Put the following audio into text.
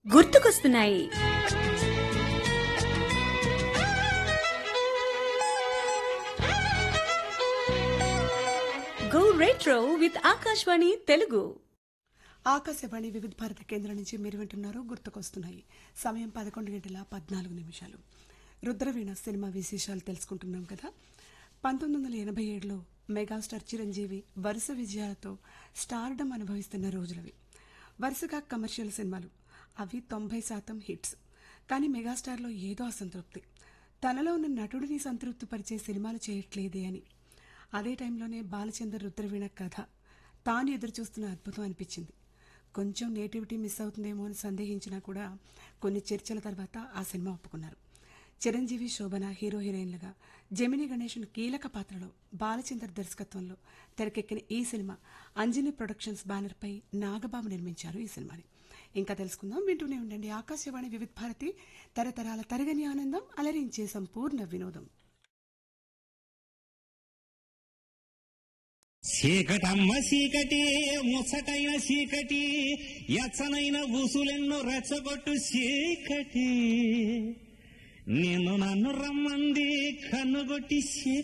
గుర్తుకొస్తున్నాయి. Go retro with Akashvani Telugu. Akashvani వివిధ భారత కేంద్రం నుంచి మీరు వింటున్నారు గుర్తుకొస్తున్నాయి. సమయం 11:14. రుద్రవీణ సినిమా విశేషాలు తెలుసుకుంటున్నాం కదా. 1987లో మెగాస్టార్ చిరంజీవి వరుస విజయాలతో స్టార్డమ్ అనుభవిస్తున్న రోజులవి. వరుసగా కమర్షియల్ సినిమాలు, అవి 90% హిట్స్. కానీ మెగాస్టార్లో ఏదో అసంతృప్తి, తనలో ఉన్న నటుడిని సంతృప్తిపరిచే సినిమాలు చేయట్లేదే అని. అదే టైంలోనే బాలచందర్ రుద్రవీణ కథ తాను ఎదురుచూస్తున్న అద్భుతం అనిపించింది. కొంచెం నేటివిటీ మిస్ అవుతుందేమో అని సందేహించినా కూడా కొన్ని చర్చల తర్వాత ఆ సినిమా ఒప్పుకున్నారు. చిరంజీవి, శోభన హీరో హీరోయిన్లుగా, జెమిని గణేశన్ కీలక పాత్రలో బాలచందర్ దర్శకత్వంలో తెరకెక్కిన ఈ సినిమా అంజని ప్రొడక్షన్స్ బ్యానర్పై నాగబాబు నిర్మించారు ఈ సినిమాని. ఇంకా తెలుసుకుందాం, వింటూనే ఉండండి ఆకాశవాణి వివిధ భారతి, తరతరాల తరగని ఆనందం, అలరించే సంపూర్ణ వినోదం. చీకటమ్మ చీకటి, ముసటైన చీకటి, ఎచ్చనైన ఊసులెన్నో రెచ్చగొట్టు చీకటి, నిన్ను నన్ను రమ్మంది కన్నుగొట్టి